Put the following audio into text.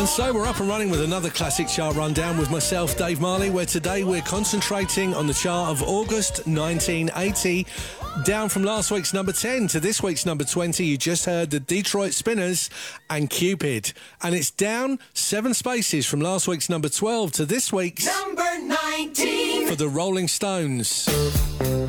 And so we're up and running with another classic chart rundown with myself, Dave Marley, where today we're concentrating on the chart of August 1980. Down from last week's number 10 to this week's number 20, you just heard the Detroit Spinners and Cupid. And it's down 7 spaces from last week's number 12 to this week's number 19 for the Rolling Stones.